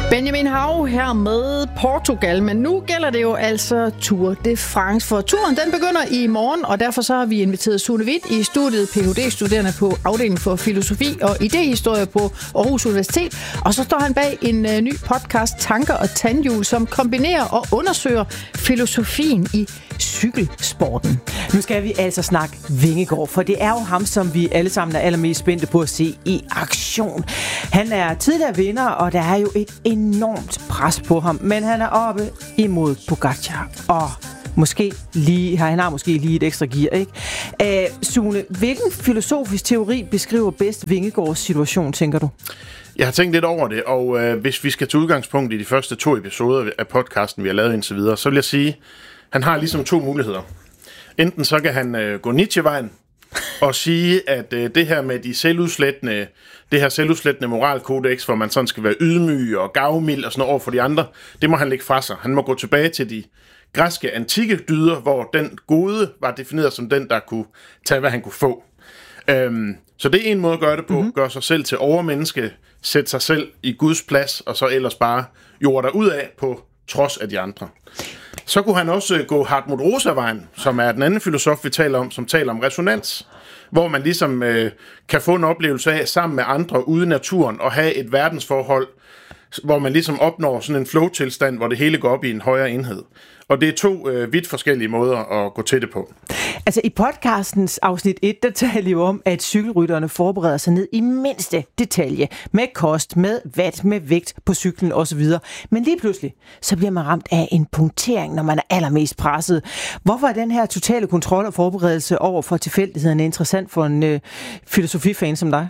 Benjamin Hav her med Portugal, men nu gælder det jo altså Tour de France. For turen den begynder i morgen, og derfor så har vi inviteret Sune Hvidt i studiet, Ph.D.-studerende på afdelingen for filosofi og idehistorie på Aarhus Universitet. Og så står han bag en ny podcast, Tanker og Tandhjul, som kombinerer og undersøger filosofien i cykelsporten. Nu skal vi altså snakke Vingegaard, for det er jo ham, som vi alle sammen er allermest spændte på at se i aktion. Han er tidligere vinder, og der er jo et enormt pres på ham, men han er oppe imod Pogačar, og han har måske lige et ekstra gear, ikke? Sune, hvilken filosofisk teori beskriver bedst Vingegaards situation, tænker du? Jeg har tænkt lidt over det, og hvis vi skal tage udgangspunkt i de første 2 episoder af podcasten, vi har lavet indtil videre, så vil jeg sige, han har ligesom 2 muligheder. Enten så kan han gå Nietzsche-vejen og sige, at det her med det her selvudslættende moralkodex, hvor man sådan skal være ydmyg og gavmild og sådan noget over for de andre, det må han lægge fra sig. Han må gå tilbage til de græske antikke dyder, hvor den gode var defineret som den, der kunne tage, hvad han kunne få. Så det er en måde at gøre det på. Gøre sig selv til overmenneske, sætte sig selv i Guds plads, og så ellers bare jorde derud af på trods af de andre. Så kunne han også gå Hartmut Rosa-vejen, som er den anden filosof, vi taler om, som taler om resonans, hvor man ligesom kan få en oplevelse af sammen med andre ude i naturen og have et verdensforhold, hvor man ligesom opnår sådan en flow-tilstand, hvor det hele går op i en højere enhed. Og det er 2 vidt forskellige måder at gå til det på. Altså i podcastens afsnit 1, der taler vi jo om, at cykelrytterne forbereder sig ned i mindste detalje. Med kost, med watt, med vægt på cyklen osv. Men lige pludselig, så bliver man ramt af en punktering, når man er allermest presset. Hvorfor er den her totale kontrol og forberedelse over for tilfældighederne interessant for en filosofifan som dig?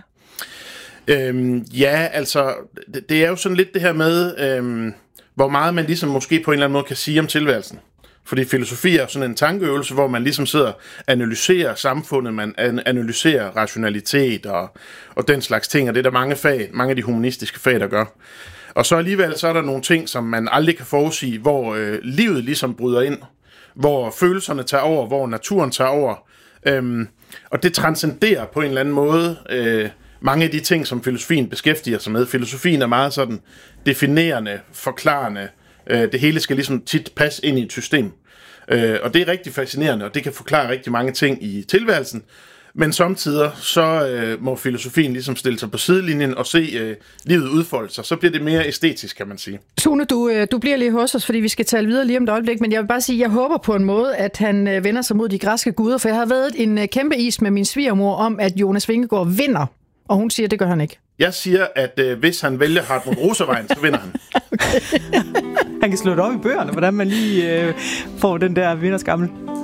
Altså, det er jo sådan lidt det her med, hvor meget man ligesom måske på en eller anden måde kan sige om tilværelsen. Fordi filosofi er sådan en tankeøvelse, hvor man ligesom sidder og analyserer samfundet, man analyserer rationalitet og den slags ting, og det er der mange af de humanistiske fag, der gør. Og så alligevel, så er der nogle ting, som man aldrig kan forudsige, hvor livet ligesom bryder ind, hvor følelserne tager over, hvor naturen tager over, og det transcenderer på en eller anden måde mange af de ting, som filosofien beskæftiger sig med. Filosofien er meget sådan definerende, forklarende. Det hele skal ligesom tit passe ind i et system. Og det er rigtig fascinerende, og det kan forklare rigtig mange ting i tilværelsen. Men samtidig så må filosofien ligesom stille sig på sidelinjen og se livet udfolde sig. Så bliver det mere æstetisk, kan man sige. Sune, du bliver lige hos os, fordi vi skal tale videre lige om et øjeblik. Men jeg vil bare sige, at jeg håber på en måde, at han vender sig mod de græske guder. For jeg har været en kæmpe is med min svigermor om, at Jonas Vingegaard vinder. Og hun siger, at det gør han ikke. Jeg siger, at hvis han vælger Hartmut Rosa-vejen, så vinder han. Okay. Han kan slå det op i bøgerne, hvordan man lige får den der vinderskammel.